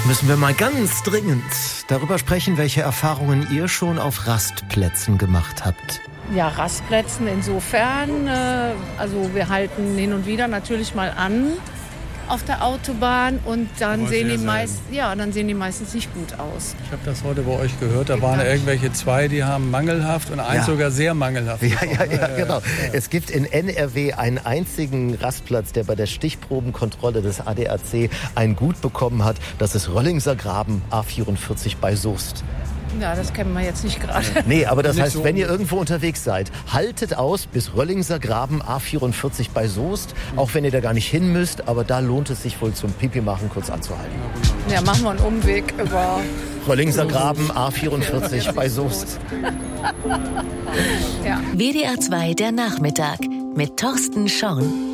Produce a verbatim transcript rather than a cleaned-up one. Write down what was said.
müssen wir mal ganz dringend darüber sprechen, welche Erfahrungen ihr schon auf Rastplätzen gemacht habt. Ja, Rastplätzen insofern, äh, also wir halten hin und wieder natürlich mal an auf der Autobahn und dann sehen die meist, ja, dann sehen die meistens nicht gut aus. Ich habe das heute bei euch gehört, da waren irgendwelche zwei, die haben mangelhaft und eins Ja. sogar sehr mangelhaft. Ja, ja, ja, genau. Es gibt in N R W einen einzigen Rastplatz, der bei der Stichprobenkontrolle des A D A C ein Gut bekommen hat. Das ist Röllingser Graben A vierundvierzig bei Soest. Ja, das kennen wir jetzt nicht gerade. Nee, aber das Nicht heißt, so wenn ihr irgendwo unterwegs seid, haltet aus bis Röllingser Graben A vierundvierzig bei Soest, auch wenn ihr da gar nicht hin müsst, aber da lohnt es sich wohl zum Pipi machen kurz anzuhalten. Ja, machen wir einen Umweg über Röllingser Graben A vierundvierzig bei Soest. ja. W D R zwei der Nachmittag mit Thorsten Schorn.